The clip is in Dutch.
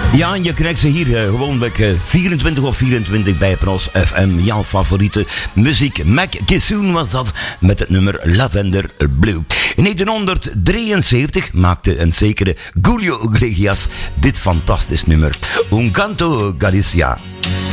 Ja, en je krijgt ze hier gewoon 24 of 24 bij Pros FM. Jouw favoriete muziek. Mac Kissoon was dat met het nummer Lavender Blue. In 1973 maakte een zekere Julio Iglesias dit fantastisch nummer. Un canto Galicia.